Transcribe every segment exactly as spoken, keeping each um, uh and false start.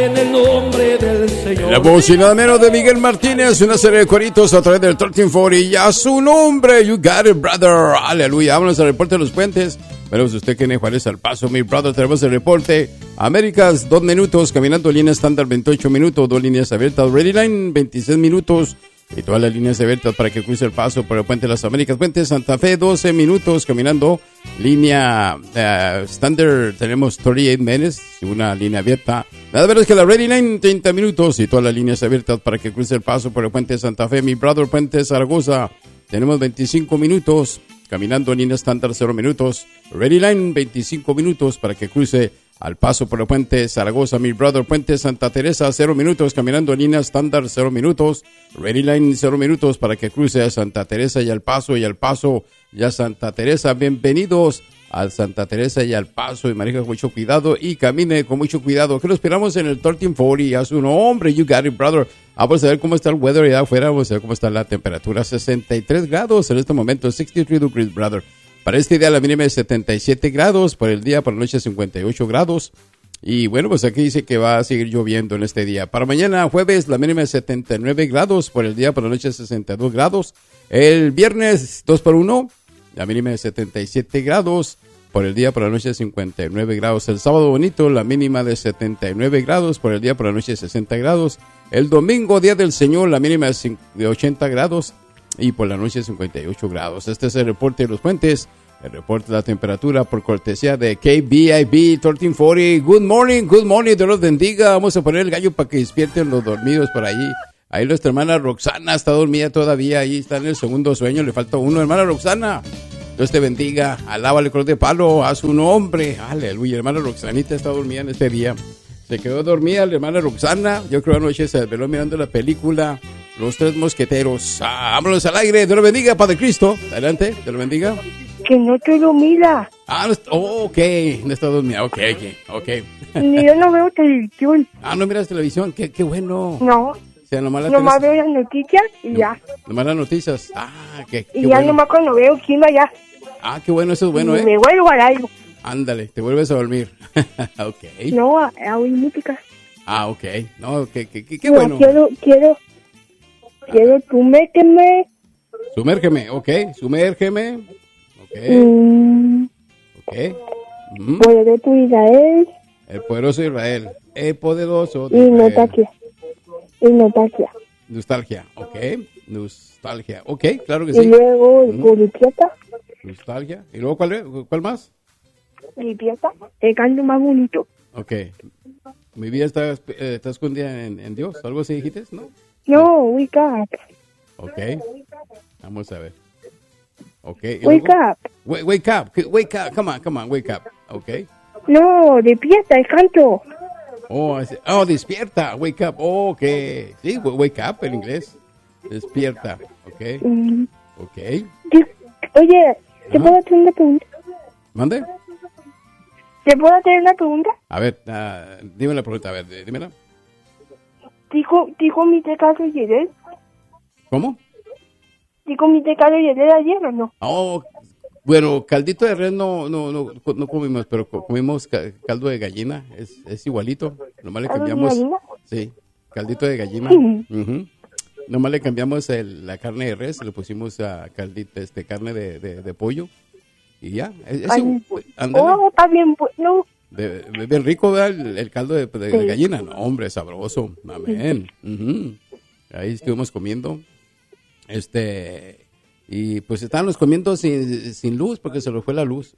en el nombre del Señor. La voz y nada menos de Miguel Martínez, una serie de coritos a través del trece cuarenta y a su nombre, You Got It, Brother. Aleluya, vámonos al reporte de los puentes. Veremos usted que en Juárez al Paso, mi brother, tenemos el reporte. Américas, dos minutos, caminando línea estándar, veintiocho minutos, dos líneas abiertas, Ready Line, veintiséis minutos. Y todas las líneas abiertas para que cruce el paso por el Puente de las Américas. Puente Santa Fe, doce minutos caminando. Línea uh, estándar, tenemos treinta y ocho minutes y una línea abierta. La verdad es que la Ready Line, treinta minutos y todas las líneas abiertas para que cruce el paso por el Puente de Santa Fe. Mi brother, Puente Zaragoza, tenemos veinticinco minutos caminando. Línea estándar, cero minutos. Ready Line, veinticinco minutos para que cruce al paso por el Puente Zaragoza. Mi brother, Puente Santa Teresa, cero minutos caminando. Línea estándar, cero minutos. Ready Line, cero minutos para que cruce a Santa Teresa y al paso y al paso y a Santa Teresa. Bienvenidos al Santa Teresa y al paso, y maneja con mucho cuidado y camine con mucho cuidado, que lo esperamos en el trece cuarenta a su nombre. You got it, brother. Vamos a ver cómo está el weather allá afuera, vamos a ver cómo está la temperatura. Sesenta y tres grados en este momento, sesenta y tres degrees, brother. Para este día la mínima es setenta y siete grados, por el día, por la noche cincuenta y ocho grados. Y bueno, pues aquí dice que va a seguir lloviendo en este día. Para mañana jueves la mínima es setenta y nueve grados, por el día, por la noche sesenta y dos grados. El viernes dos por uno, la mínima es setenta y siete grados, por el día, por la noche cincuenta y nueve grados. El sábado bonito, la mínima de setenta y nueve grados, por el día, por la noche sesenta grados. El domingo, día del Señor, la mínima es de ochenta grados y por la noche cincuenta y ocho grados. Este es el reporte de los puentes, el reporte de la temperatura por cortesía de K B I B trece cuarenta. Good morning, good morning, Dios los bendiga. Vamos a poner el gallo para que despierten los dormidos por ahí. Ahí nuestra hermana Roxana está dormida todavía, ahí está en el segundo sueño, le falta uno. Hermana Roxana, Dios te bendiga, alábale cruz de palo a su nombre. Aleluya, hermana Roxanita está dormida en este día. Se quedó dormida la hermana Roxana, yo creo anoche se desveló mirando la película Los Tres Mosqueteros. Ah, vámonos al aire, Dios lo bendiga, Padre Cristo. Adelante, Dios lo bendiga. Que no estoy dormida. Ah, no está, oh, ok, no está dormida, ok, ok, ok. Yo no veo televisión. Ah, no miras televisión, qué, qué bueno. No. O sea, nomás la nomás tenés... veo las noticias y no, ya. Nomás las noticias, ah, qué, qué Y ya bueno. nomás cuando veo quién va allá. Ah, qué bueno, eso es bueno, y ¿eh? me vuelvo al algo. Ándale, te vuelves a dormir. Ok. No, a, a oír música. Ah, ok. No, qué, qué, qué, qué No, bueno. Quiero, quiero, quiero sumérgeme. Sumérgeme, ok, sumérgeme. Ok, Mm, ok. Mm. Poderoso Israel El poderoso Israel, el poderoso y Israel. nostalgia. Y nostalgia. Nostalgia, ok. Nostalgia, ok, claro que Y sí. luego Mm. con limpieza. Nostalgia. ¿Y luego cuál, es? ¿Cuál más? Limpieza. El canto más bonito. Ok. Mi vida está, eh, está escondida en, en Dios. ¿Algo así dijiste? ¿No? No, wake up. Ok. Vamos a ver. Ok. ¿y Wake luego? up. Wake, wake up. Wake up. Come on, come on, wake up. Ok. No, despierta el canto. Oh, así- oh, despierta. Wake up. Oh, ok. Sí, w- wake up en inglés. Despierta. Ok. Mm, Ok. di- Oye, ¿te Ajá. puedo hacer una pregunta? ¿Mande? ¿Te puedo hacer una pregunta? A ver, ah, dime la pregunta. A ver, eh, dímela. ¿Dijo, dijo mi tecado y ayer? ¿Cómo? ¿Dijo mi tecado y ayer ayer o no? Oh, bueno, caldito de res no, no, no, no comimos, pero co- comimos ca- caldo de gallina. Es, es igualito. Nomás le ¿Caldo de cambiamos. gallina? Sí, caldito de gallina. Sí. Ujú. Nomás le cambiamos el- la carne de res, le pusimos a caldito, este, carne de, de, de pollo. Y ya. Es, es Ay, igu- ándale. Oh, está bien bueno. De- de- bien rico, ¿verdad? El, el caldo de, de- de Sí. gallina. No, hombre, sabroso. Amén. Ujú. Ahí estuvimos comiendo. Este. Y pues estábamos comiendo sin, sin luz porque se nos fue la luz.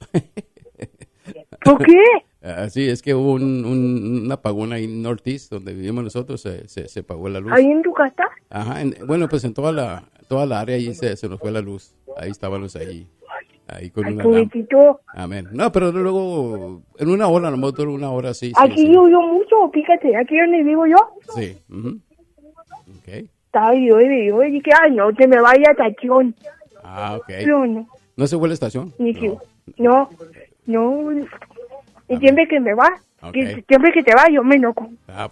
¿Por qué? Así es que hubo un, un, un apagón ahí en Northeast, donde vivimos nosotros, se, se, se apagó la luz. ¿Ahí en tu casa? Ajá, en- bueno, pues en toda la toda la área ahí se, se nos fue la luz. Ahí estábamos ahí, ahí con Ay, una lámpara. pobrecito. Amén. No, pero luego, en una hora, nomás duró una hora, sí. sí, Aquí sí. llovió mucho, fíjate, aquí donde vivo yo. Sí. Ujú. Ok. Estaba lloviendo, yo dije, ay, no, se me vaya a estación. Ah, ok. No, no, ¿No se fue la estación? ni No. que- no, no. Y siempre que me va, Ok. que- siempre que te va, yo me enojo. Ah,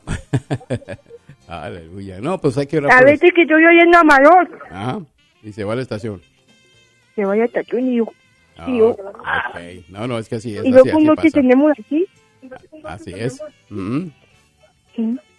aleluya. No, pues hay que orar A por eso. veces que estoy oyendo a Marot, Ajá. Y se va a la estación. se vaya a estación y yo, Ah, y yo. ok. No, no, es que así es. Y así, luego así uno que pasa. tenemos aquí, Así es. Ujú. sí,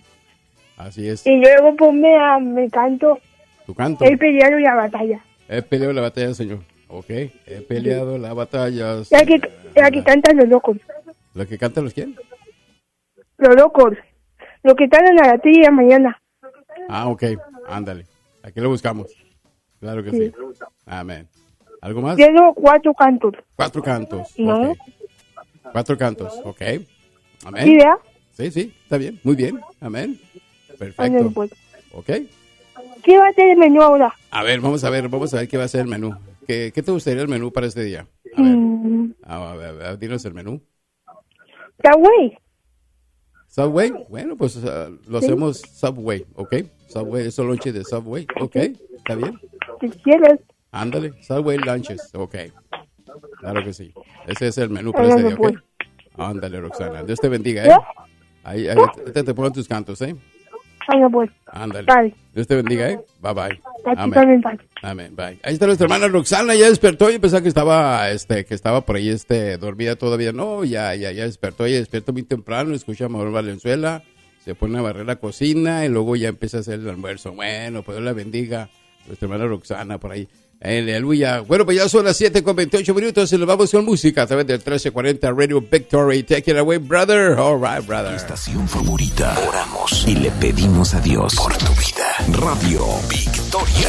Así es. Y luego ponme a me canto Tu canto. El peleado y la batalla. He peleado la batalla, señor. Ok. He peleado la batalla. La que, la que cantan los locos. ¿La que cantan los quién? Los locos. Los que cantan a las tres de la mañana. Ah, ok. Ándale. Aquí lo buscamos. Claro que sí. Sí. Amén. ¿Algo más? Tengo cuatro cantos. Cuatro cantos. No. Ok. Cuatro cantos. Ok. Amén. ¿Sí, verdad? Sí, sí. Está bien. Muy bien. Amén. Ándale, Perfecto. pues. Ok. ¿Qué va a ser el menú ahora? A ver, vamos a ver. Vamos a ver qué va a ser el menú. ¿Qué, qué te gustaría el menú para este día? A ver. Mm, A ver, a ver, dinos el menú. Subway. Subway, bueno, pues uh, lo Sí. hacemos Subway, ¿ok? Subway, eso lonche de Subway, ¿ok? ¿Está bien? Si quieres. Ándale, Subway lunches, ¿ok? Claro que sí. Ese es el menú para este Ándale, día, ¿ok? pues. Ándale, Roxana. Dios te bendiga, ¿eh? ¿Ya? Ahí, ahí te, te pongo tus cantos, ¿eh? Ándale, pues. Ándale. Vale. Dios te bendiga, ¿eh? Bye, bye. A ti Amén. también, vale. Amén, bye. Ahí está nuestra hermana Roxana, ya despertó. Yo pensaba que estaba, este, que estaba por ahí, este, dormida todavía. No, ya, ya, ya despertó. Ella despierta muy temprano, escucha a Manuel Valenzuela, se pone a barrer la cocina y luego ya empieza a hacer el almuerzo. Bueno, pues Dios la bendiga. Nuestra hermana Roxana por ahí. Aleluya. Bueno, pues ya son las siete con veintiocho minutos y nos vamos con música a través del trece cuarenta Radio Victory. Take it away, brother. All right, brother. Estación favorita. Oramos y le pedimos a Dios por tu vida. Radio Victoria.